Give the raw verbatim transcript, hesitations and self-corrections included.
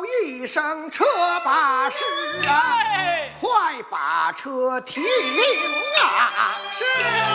一声车把式啊，快把车停啊！ 是。